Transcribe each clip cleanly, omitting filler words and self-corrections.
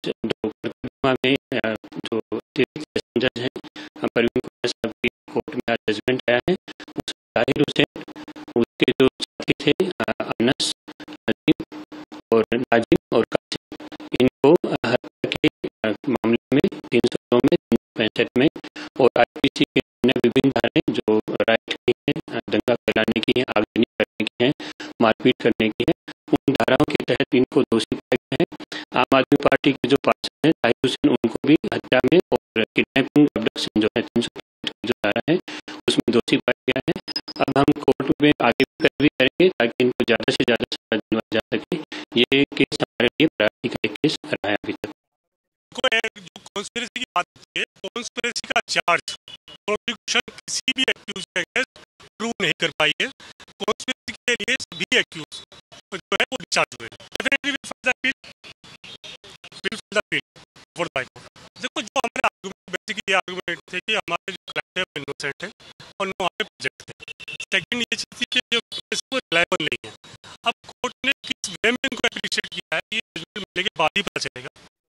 जो मुकदमा में जो सेशन जज हैं परवीन कुमार साहब की कोर्ट में आज जजमेंट आया है, उस ताहिर हुसैन, उसके जो साथी थे अनस, नजीम और नाजिम और कासिम, इनको हत्या के मामले में 300 में 365 में और आईपीसी के अन्य विभिन्न धाराएं जो राइट की है, दंगा फैलाने की है, आगजनी करने की है, मारपीट करने की है, उन धाराओं के तहत इनको दोषी पाया गया है। आम आदमी पार्टी के जो पार्षद हैं ताहिर हुसैन, उनको भी हत्या में और किडनैपिंग अबडक्शन जो है 365 की जो धारा है उसमें दोषी पाया गया है। अब हम कोर्ट में आगे भी करेंगे ताकि इनको ज़्यादा से ज़्यादा सजा दिलवाई जा सके। ये केस हमारे लिए प्रायोरिटी का एक केस रहा है अभी तक। जो कॉन्स्पिरेसी की बात है, कॉन्स्पिरेसी का चार्ज प्रोसिक्यूशन किसी भी एक्यूज के अगेंस्ट प्रूव नहीं कर पाई है। कॉन्स्पिरेसी के लिए सभी एक्यूज जो है वो डिस्चार्ज हुए। Definitely will file the appeal for the high court. देखो, जो हमारे आर्गुमेंट बेसिकली ये आर्गुमेंट थे कि हमारे जो क्लाइंट है वो इनोसेंट है और नो हमारे प्रोजेक्ट है। सेकंड ये चीज़ थी कि जो केस वो रिलायबल नहीं है। अब कोर्ट ने किस वे में इनको एप्रिशिएट किया है ये जजमेंट मिलने के बाद ही पता चलेगा।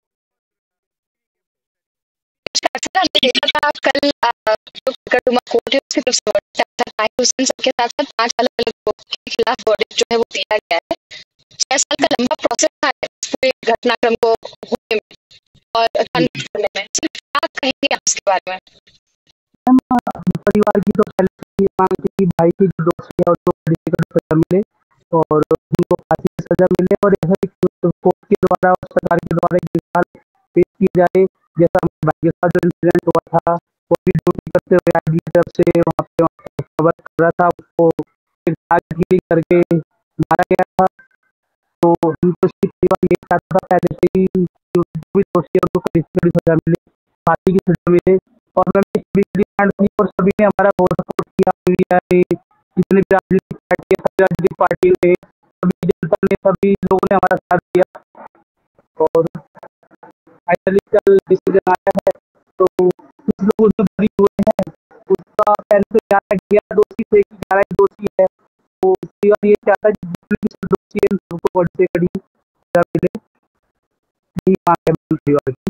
देखा था कल जो कटुमा कोर्ट है उसकी तरफ से वर्डिक्ट आया था, ताहिर हुसैन सबके साथ साथ 5 अलग-अलग लोगों के खिलाफ वर्डिक्ट जो है वो दिया गया है। 6 साल का लंबा प्रोसेस था पूरे घटनाक्रम को होने में और कन्विक्ट करने में। सिर्फ क्या कहेंगे आप इसके बारे में? परिवार की तो पहले से ये मांग थी कि भाई की जो दोषी है उसको डिफिकल्ट सजा मिले और उनको फांसी की सजा मिले और ऐसा कोर्ट के द्वारा और सरकार के द्वारा एक मिसाल पेश की जाए, जैसा हमारे भाई के साथ जो इंसिडेंट हुआ था, वो भी ड्यूटी करते हुए आईडी की तरफ से वहाँ पे कवर कर रहा था, उसको फिर दादागिरी करके मारा गया था। तो हम तो इसकी परिवार ये चाहता था पहले से ही जो भी दोषी है उनको कड़ी से कड़ी सजा मिले, फांसी की सजा मिले। और मैं और सभी ने हमारा बहुत सपोर्ट किया। मीडिया ने, जितने भी राजनीतिक पार्टी है, सभी राजनीतिक पार्टी ने, सभी जनता ने, सभी लोगों ने हमारा साथ दिया और फाइनली कल डिसीजन आया है। तो कुछ लोग उसमें बरी हुए हैं, उसका पहले से 11 दोषी थे, 11 दोषी है। तो परिवार ये चाहता है जितने भी सब दोषी है उनको कड़ी से कड़ी सजा मिले, यही मांग है परिवार की।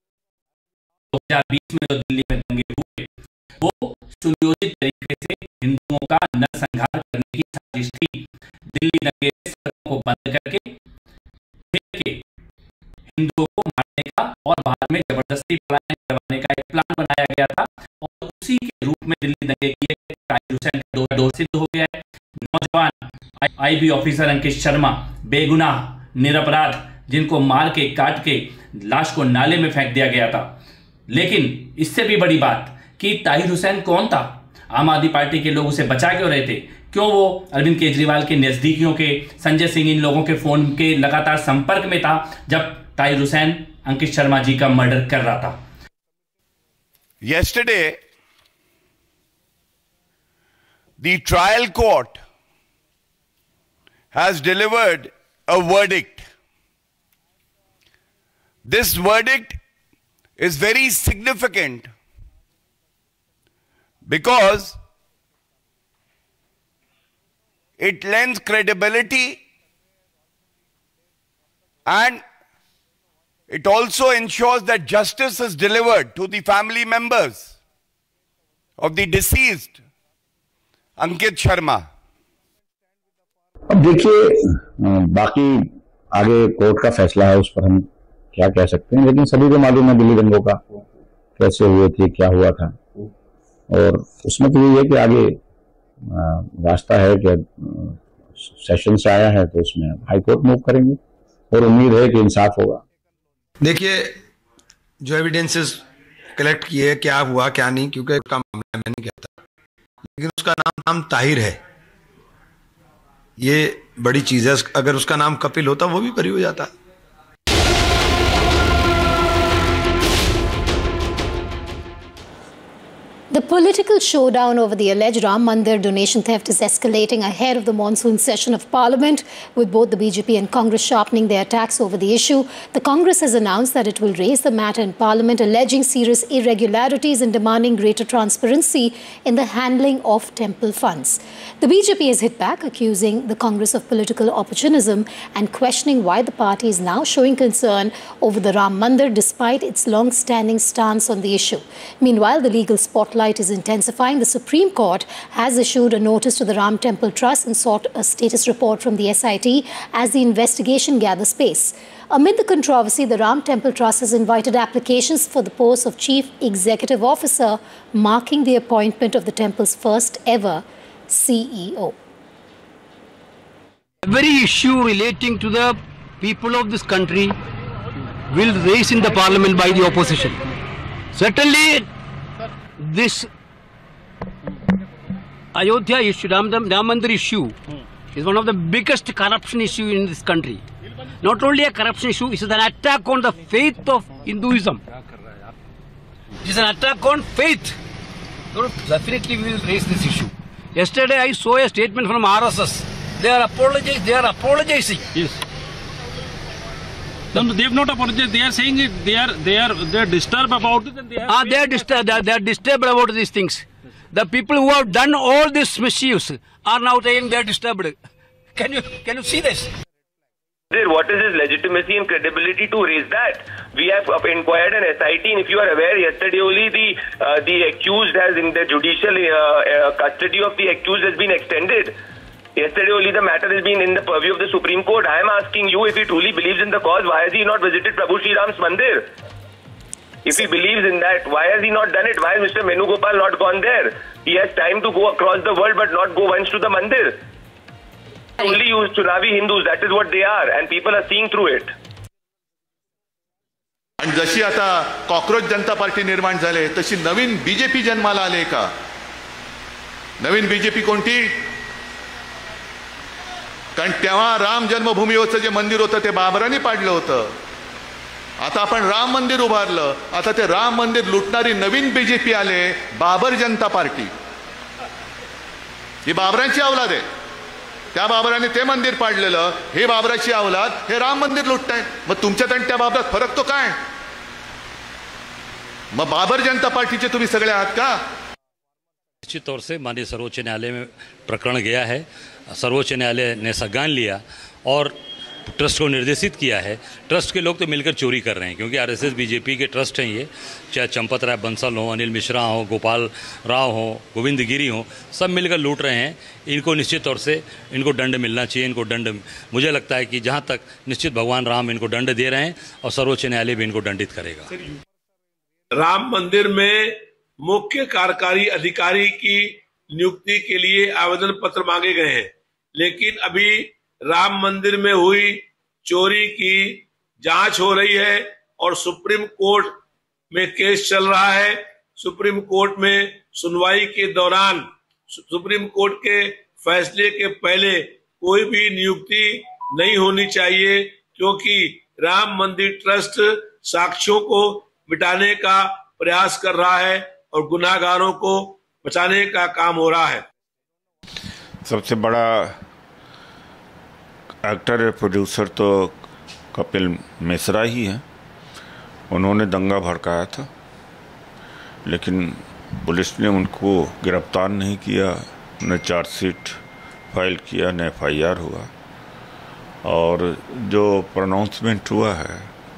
2020 में जो दिल्ली में दंगे हुए वो सुनियोजित तरीके से हिंदुओं का नरसंहार करने की साजिश थी। दिल्ली दंगे में सड़कों को बंद करके मिलके हिंदुओं को मारने का और बाद में जबरदस्ती पलायन करवाने का एक प्लान बनाया गया था और उसी के रूप में दिल्ली दंगे किए। ताहिर हुसैन का दोष सिद्ध हो गया है। नौजवान आईबी ऑफिसर अंकित शर्मा बेगुनाह निरपराध, जिनको मार के काट के लाश को नाले में फेंक दिया गया था। लेकिन इससे भी बड़ी बात कि ताहिर हुसैन कौन था? आम आदमी पार्टी के लोग उसे बचा क्यों रहे थे? क्यों वो अरविंद केजरीवाल के नजदीकियों के, संजय सिंह, इन लोगों के फोन के लगातार संपर्क में था जब ताहिर हुसैन अंकित शर्मा जी का मर्डर कर रहा था? Yesterday, the trial court has delivered a verdict. This verdict is very significant because it lends credibility and it also ensures that justice is delivered to the family members of the deceased Ankit Sharma. अब देखिए, बाकी आगे court का फैसला है, उस पर हम क्या कह सकते हैं, लेकिन सभी को मालूम है दिल्ली दंगों का कैसे हुए थे, क्या हुआ था। और उसमें तो ये है कि आगे रास्ता है कि सेशन से आया है तो उसमें हाई कोर्ट मूव करेंगे और उम्मीद है कि इंसाफ होगा। देखिए, जो एविडेंसेस कलेक्ट किए, क्या हुआ क्या नहीं, क्योंकि उसका मामला मैं नहीं कहता, लेकिन उसका नाम ताहिर है, ये बड़ी चीज है। अगर उसका नाम कपिल होता वो भी बरी हो जाता। The political showdown over the alleged Ram Mandir donation theft is escalating ahead of the monsoon session of Parliament, with both the BJP and Congress sharpening their attacks over the issue. The Congress has announced that it will raise the matter in Parliament, alleging serious irregularities and demanding greater transparency in the handling of temple funds. The BJP has hit back, accusing the Congress of political opportunism and questioning why the party is now showing concern over the Ram Mandir despite its long-standing stance on the issue. Meanwhile, the legal spotlight is intensifying. The Supreme Court has issued a notice to the Ram Temple Trust and sought a status report from the SIT as the investigation gathers pace. Amid the controversy, the Ram Temple Trust has invited applications for the post of Chief Executive Officer, marking the appointment of the temple's first ever CEO. Every issue relating to the people of this country will raise in the Parliament by the opposition. Certainly, this Ayodhya issue, Ram Mandir issue, is one of the biggest corruption issue in this country. Not only a corruption issue, it is an attack on the faith of Hinduism. It is an attack on faith. So definitely we will raise this issue. Yesterday I saw a statement from RSS. They are apologizing. Yes. No, they have not apologized. They are saying it. They are disturbed about it, and they have. They are disturbed about these things. The people who have done all these mischiefs are now saying they are disturbed. Can you see this? What is his legitimacy and credibility to raise that? We have inquired an SIT, and if you are aware, yesterday only the accused has in the judicial custody of the accused has been extended. Yesterday only the matter has been in the purview of the Supreme Court. I am asking you, if he truly believes in the cause, why has he not visited Prabhu Sri Ram's Mandir? If he believes in that, why has he not done it? Why has Mr. Venugopal not gone there? He has time to go across the world but not go once to the Mandir. Only use Chunavi Hindus, that is what they are, and people are seeing through it. आणि जशी आता cockroach जनता party निर्माण झाले तशी नवीन BJP जन्माला आले का? नवीन BJP कोणती? कारण तेव्हा राम जन्मभूमीवरचं जे मंदिर होतं ते बाबरांनी पाडलं होतं. आता आपण राम मंदिर उभारलं. आता ते राम मंदिर लुटणारी नवीन बीजेपी आले, बाबर जनता पार्टी. ही बाबरांची औलाद आहे. त्या बाबराने ते मंदिर पाडलेलं, हे बाबराची औलाद, हे राम मंदिर लुटतायत. मग तुमच्यात आणि त्या बाबरात फरक तो काय? मग बाबर जनता पार्टीचे तुम्ही सगळे आहात का? निश्चित तौर से माननीय सर्वोच्च न्यायालय में प्रकरण गया है. सर्वोच्च न्यायालय ने संज्ञान लिया और ट्रस्ट को निर्देशित किया है. ट्रस्ट के लोग तो मिलकर चोरी कर रहे हैं, क्योंकि आरएसएस बीजेपी के ट्रस्ट हैं ये. चाहे चंपत राय बंसल हो, अनिल मिश्रा हो, गोपाल राव हो, गोविंद गिरी हो, सब मिलकर लूट रहे हैं. इनको निश्चित तौर से इनको दंड मिलना चाहिए. इनको दंड, मुझे लगता है कि जहाँ तक निश्चित भगवान राम इनको दंड दे रहे हैं और सर्वोच्च न्यायालय भी इनको दंडित करेगा. राम मंदिर में मुख्य कार्यकारी अधिकारी की नियुक्ति के लिए आवेदन पत्र मांगे गए हैं, लेकिन अभी राम मंदिर में हुई चोरी की जांच हो रही है और सुप्रीम कोर्ट में केस चल रहा है. सुप्रीम कोर्ट में सुनवाई के दौरान सुप्रीम कोर्ट के फैसले के पहले कोई भी नियुक्ति नहीं होनी चाहिए, क्योंकि राम मंदिर ट्रस्ट साक्ष्यों को मिटाने का प्रयास कर रहा है और गुनाहगारों को बचाने का काम हो रहा है. सबसे बड़ा एक्टर प्रोड्यूसर तो कपिल मिश्रा ही है. उन्होंने दंगा भड़काया था, लेकिन पुलिस ने उनको गिरफ्तार नहीं किया, न चार्जशीट फाइल किया, न FIR हुआ. और जो प्रोनाउंसमेंट हुआ है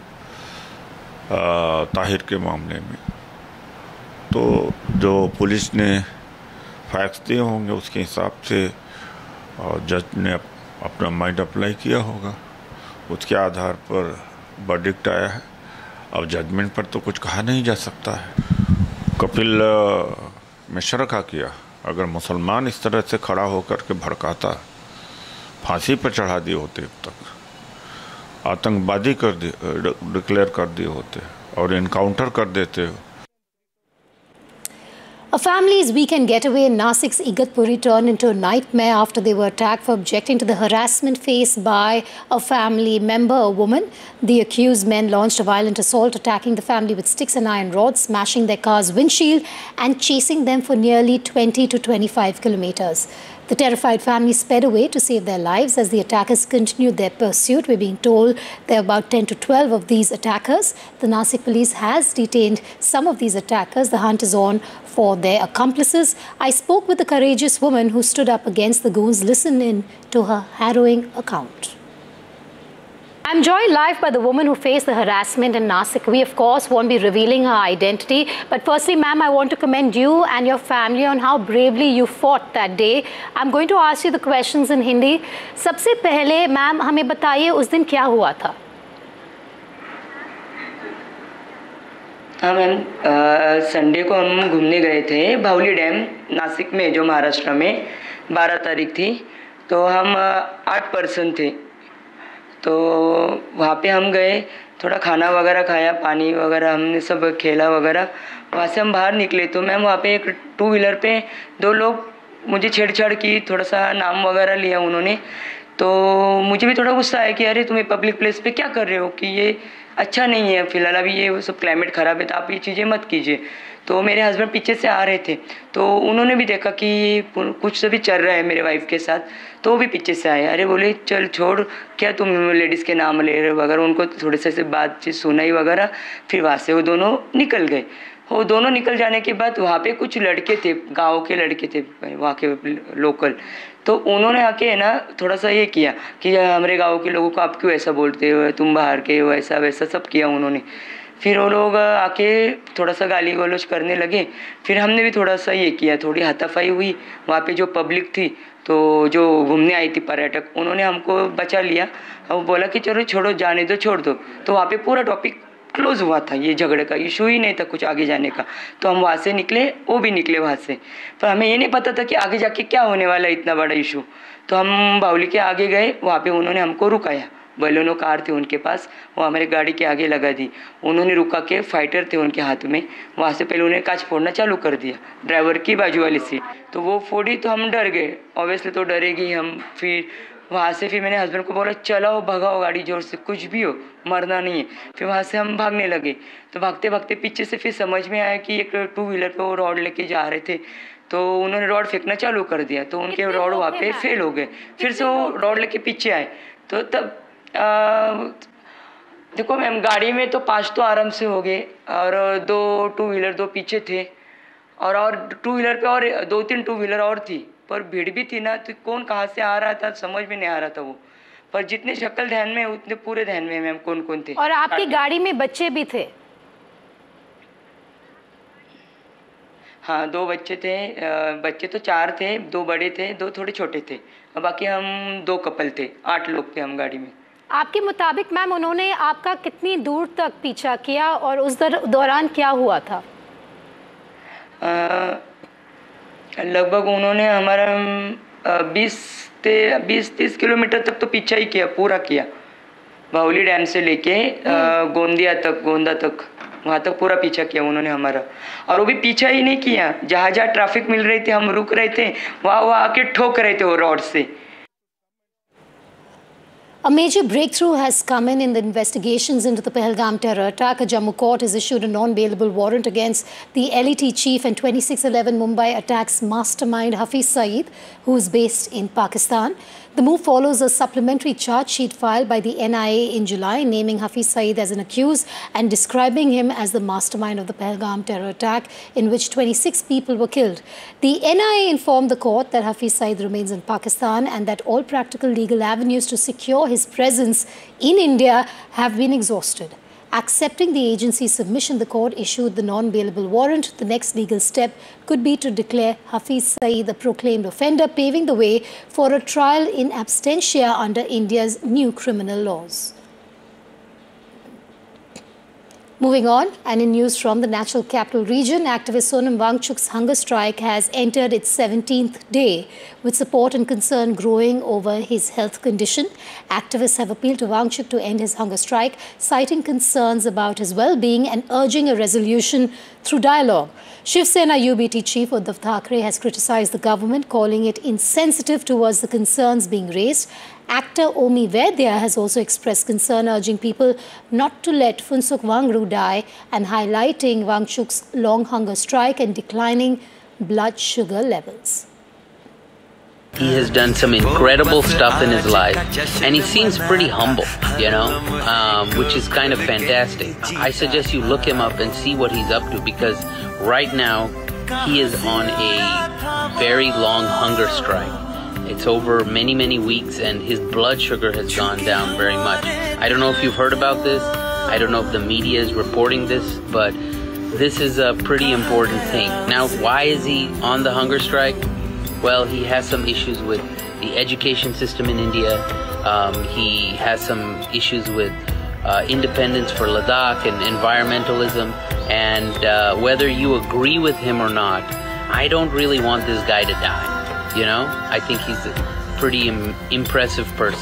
ताहिर के मामले में, तो जो पुलिस ने फैक्ट्स दिए होंगे उसके हिसाब से जज ने अपना माइंड अप्लाई किया होगा. उसके आधार पर वर्डिक्ट आया है. अब जजमेंट पर तो कुछ कहा नहीं जा सकता है. कपिल मिश्रा का किया, अगर मुसलमान इस तरह से खड़ा होकर के भड़काता, फांसी पर चढ़ा दिए होते, अब तक आतंकवादी डिक्लेयर कर दिए होते और इनकाउंटर कर देते. A family's weekend getaway in Nasik's Igatpuri turned into a nightmare after they were attacked for objecting to the harassment faced by a family member, a woman. The accused men launched a violent assault, attacking the family with sticks and iron rods, smashing their car's windshield and chasing them for nearly 20 to 25 kilometers. The terrified family sped away to save their lives as the attackers continued their pursuit. We're being told there are about 10 to 12 of these attackers. The Nasik police has detained some of these attackers. The hunt is on for their accomplices. I spoke with the courageous woman who stood up against the goons. Listen in to her harrowing account. I'm joined live by the woman who faced the harassment in Nasik. We, of course, won't be revealing her identity. But firstly, ma'am, I want to commend you and your family on how bravely you fought that day. I'm going to ask you the questions in Hindi. सबसे पहले, ma'am, हमें बताइए उस दिन क्या हुआ था? हाँ मैम, संडे को हम घूमने गए थे बाहुली डैम नासिक में, जो महाराष्ट्र में 12 तारीख थी. तो हम 8 पर्सन थे. तो वहाँ पे हम गए, थोड़ा खाना वगैरह खाया, पानी वगैरह हमने सब खेला वगैरह. वहाँ से हम बाहर निकले तो मैम वहाँ पे एक 2 व्हीलर पे 2 लोग मुझे छेड़छाड़ की, थोड़ा सा नाम वगैरह लिया उन्होंने. तो मुझे भी थोड़ा गुस्सा आया कि अरे तुम्हें पब्लिक प्लेस पे क्या कर रहे हो, कि ये अच्छा नहीं है, फिलहाल अभी ये सब क्लाइमेट ख़राब है तो आप ये चीज़ें मत कीजिए. तो मेरे हस्बैंड पीछे से आ रहे थे तो उन्होंने भी देखा कि कुछ तो भी चल रहा है मेरे वाइफ के साथ, तो वो भी पीछे से आए. अरे बोले चल छोड़, क्या तुम लेडीज़ के नाम ले रहे हो वगैरह. उनको थोड़े से बातचीत सुनाई वगैरह. फिर वहाँ से वो दोनों निकल गए. वो दोनों निकल जाने के बाद वहाँ पे कुछ लड़के थे, गांव के लड़के थे वहाँ के लोकल. तो उन्होंने आके ना थोड़ा सा ये किया कि हमारे गांव के लोगों को आप क्यों ऐसा बोलते हो, तुम बाहर के हो, ऐसा वैसा सब किया उन्होंने. फिर वो लोग आके थोड़ा सा गाली गलौज करने लगे. फिर हमने भी थोड़ा सा ये किया, थोड़ी हाथापाई हुई. वहाँ पे जो पब्लिक थी, तो जो घूमने आई थी पर्यटक, उन्होंने हमको बचा लिया और बोला कि चलो छोड़ो, जाने दो, छोड़ दो. तो वहाँ पे पूरा टॉपिक क्लोज हुआ था, ये झगड़े का इशू ही नहीं था कुछ आगे जाने का. तो हम वहाँ से निकले, वो भी निकले वहाँ से. पर हमें ये नहीं पता था कि आगे जाके क्या होने वाला है, इतना बड़ा इशू. तो हम बाहुली के आगे गए, वहाँ पे उन्होंने हमको रुकाया. बलेनो कार थी उनके पास, वो हमारे गाड़ी के आगे लगा दी. उन्होंने रुका के, फाइटर थे उनके हाथ में. वहाँ से पहले उन्हें कांच फोड़ना चालू कर दिया, ड्राइवर की बाजू वाली सीट. तो वो फोड़ी तो हम डर गए, ऑब्वियसली तो डरेगी हम. फिर वहाँ से फिर मैंने हस्बैंड को बोला चलाओ, भगाओ गाड़ी जोर से, कुछ भी हो मरना नहीं है. फिर वहाँ से हम भागने लगे. तो भागते भागते पीछे से फिर समझ में आया कि एक 2 व्हीलर पे वो रॉड लेके जा रहे थे. तो उन्होंने रॉड फेंकना चालू कर दिया, तो उनके रॉड वहाँ पे फेल हो गए. फिर से वो रॉड लेके पीछे आए. तो तब देखो मैम, गाड़ी में तो 5 तो आराम से हो गए, और 2 व्हीलर 2 पीछे थे, और 2 व्हीलर पे और 2-3 2 व्हीलर और थी. पर भीड़ भी थी ना, तो कौन कहाँ से आ रहा था समझ में नहीं आ रहा था वो. पर जितने शक्ल ध्यान में उतने पूरे ध्यान में मैम कौन कौन थे. और आपकी गाड़ी में बच्चे भी थे? हाँ, 2 बच्चे थे. बच्चे तो 4 थे, 2 बड़े थे, 2 थोड़े छोटे थे. बाकी हम 2 कपल थे, 8 लोग थे हम गाड़ी में. आपके मुताबिक मैम उन्होंने आपका कितनी दूर तक पीछा किया और उस दौरान क्या हुआ था? लगभग उन्होंने हमारा 20-30 किलोमीटर तक तो पीछा ही किया, पूरा किया. बाहुली डैम से लेके गोंदा तक वहाँ तक पूरा पीछा किया उन्होंने हमारा. और वो भी पीछा ही नहीं किया, जहाँ जहाँ ट्रैफिक मिल रही थी हम रुक रहे थे, वहाँ आके ठोक रहे थे वो रॉड से. A major breakthrough has come in the investigations into the Pahalgam terror attack. A Jammu court has issued a non-bailable warrant against the LET chief and 2611 Mumbai attacks mastermind Hafiz Saeed, who is based in Pakistan. The move follows a supplementary charge sheet filed by the NIA in July, naming Hafiz Saeed as an accused and describing him as the mastermind of the Pahalgam terror attack, in which 26 people were killed. The NIA informed the court that Hafiz Saeed remains in Pakistan and that all practical legal avenues to secure his presence in India have been exhausted. Accepting the agency's submission, the court issued the non-bailable warrant. The next legal step could be to declare Hafiz Saeed a proclaimed offender, paving the way for a trial in absentia under India's new criminal laws. Moving on, and in news from the Natural Capital Region, activist Sonam Wangchuk's hunger strike has entered its 17th day, with support and concern growing over his health condition. Activists have appealed to Wangchuk to end his hunger strike, citing concerns about his well-being and urging a resolution through dialogue. Shiv Sena UBT chief Uddhav Thackeray has criticized the government, calling it insensitive towards the concerns being raised. Actor Omi Vaidya has also expressed concern, urging people not to let Phunsukh Wangru die and highlighting Wangchuk's long hunger strike and declining blood sugar levels. He has done some incredible stuff in his life, and he seems pretty humble, you know, which is kind of fantastic. I suggest you look him up and see what he's up to, because right now he is on a very long hunger strike. It's over many, many weeks, and his blood sugar has gone down very much. I don't know if you've heard about this. I don't know if the media is reporting this, but this is a pretty important thing. Now, why is he on the hunger strike? Well, he has some issues with the education system in India. He has some issues with independence for Ladakh and environmentalism. And whether you agree with him or not, I don't really want this guy to die. You know, I think he's a pretty impressive person.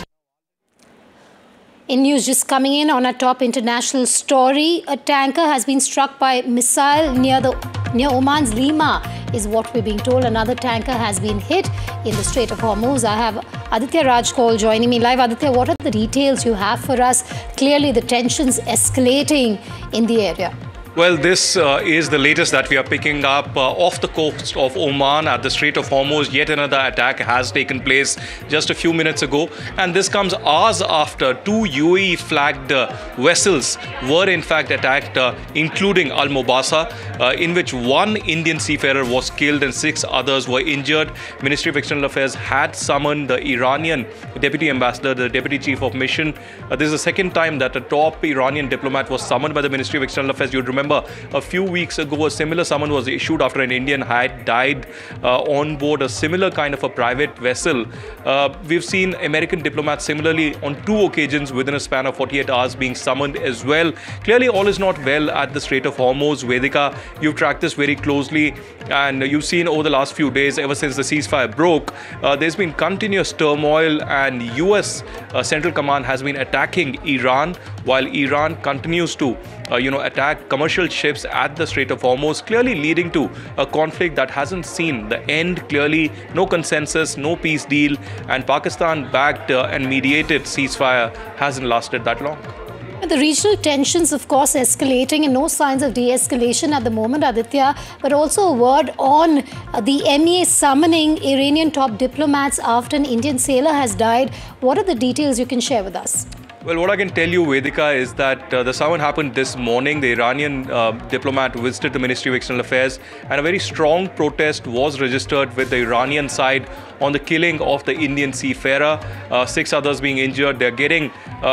In news just coming in on a top international story, a tanker has been struck by missile near Oman's Lima, is what we're being told. Another tanker has been hit in the Strait of Hormuz. I have Aditya Rajkol joining me live. Aditya, what are the details you have for us? Clearly, the tensions escalating in the area. Well, this is the latest that we are picking up off the coast of Oman at the Strait of Hormuz. Yet another attack has taken place just a few minutes ago. And this comes hours after two UAE-flagged vessels were in fact attacked, including Al Mubasa, in which one Indian seafarer was killed and 6 others were injured. Ministry of External Affairs had summoned the Iranian Deputy Ambassador, the Deputy Chief of Mission. This is the second time that a top Iranian diplomat was summoned by the Ministry of External Affairs. You'd remember a few weeks ago, a similar summon was issued after an Indian had died on board a similar kind of a private vessel. We've seen American diplomats similarly on 2 occasions within a span of 48 hours being summoned as well. Clearly, all is not well at the Strait of Hormuz. Vedika, you've tracked this very closely, and you've seen over the last few days, ever since the ceasefire broke, there's been continuous turmoil, and US Central Command has been attacking Iran, while Iran continues to attack commercial ships at the Strait of Hormuz, clearly leading to a conflict that hasn't seen the end. Clearly, no consensus, no peace deal, and Pakistan-backed and mediated ceasefire hasn't lasted that long. The regional tensions, of course, escalating, and no signs of de-escalation at the moment, Aditya, but also a word on the MEA summoning Iranian top diplomats after an Indian sailor has died. What are the details you can share with us? Well, what I can tell you, Vedika, is that the summon happened this morning. The Iranian diplomat visited the Ministry of External Affairs, and a very strong protest was registered with the Iranian side on the killing of the Indian seafarer. 6 others being injured. They're getting,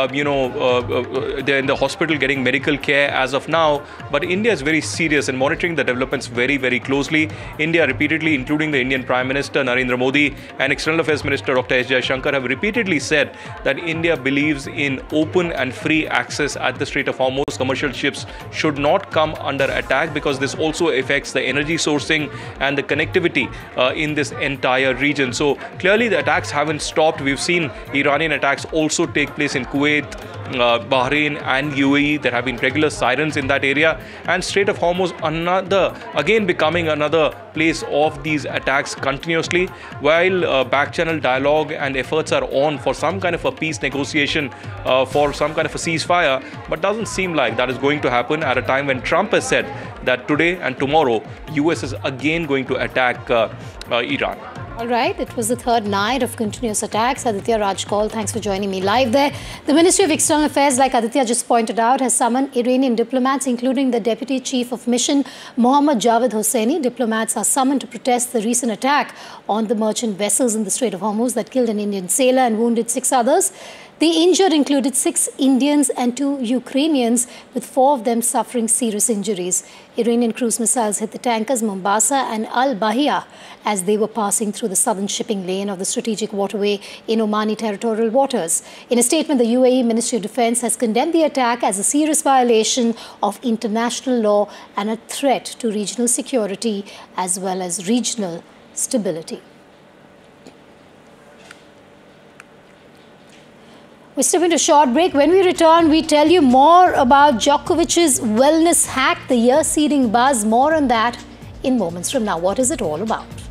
they're in the hospital getting medical care as of now. But India is very serious and monitoring the developments very, very closely. India repeatedly, including the Indian Prime Minister Narendra Modi and External Affairs Minister Dr. S. Jaishankar, have repeatedly said that India believes in open and free access at the Strait of Hormuz. Commercial ships should not come under attack, because this also affects the energy sourcing and the connectivity in this entire region. So clearly the attacks haven't stopped. We've seen Iranian attacks also take place in Kuwait, Bahrain and UAE. There have been regular sirens in that area, and Strait of Hormuz again becoming another place of these attacks continuously, while back-channel dialogue and efforts are on for some kind of a peace negotiation, for some kind of a ceasefire, but doesn't seem like that is going to happen at a time when Trump has said that today and tomorrow US is again going to attack Iran. All right, it was the 3rd night of continuous attacks. Aditya Rajkol, thanks for joining me live there. The Ministry of External Affairs, like Aditya just pointed out, has summoned Iranian diplomats, including the Deputy Chief of Mission, Mohammad Javad Hosseini. Diplomats are summoned to protest the recent attack on the merchant vessels in the Strait of Hormuz that killed an Indian sailor and wounded 6 others. The injured included 6 Indians and 2 Ukrainians, with 4 of them suffering serious injuries. Iranian cruise missiles hit the tankers Mombasa and Al Bahia as they were passing through the southern shipping lane of the strategic waterway in Omani territorial waters. In a statement, the UAE Ministry of Defence has condemned the attack as a serious violation of international law and a threat to regional security as well as regional stability. We're stepping into a short break. When we return, we tell you more about Djokovic's wellness hack, the year-seeding buzz. More on that in moments from now. What is it all about?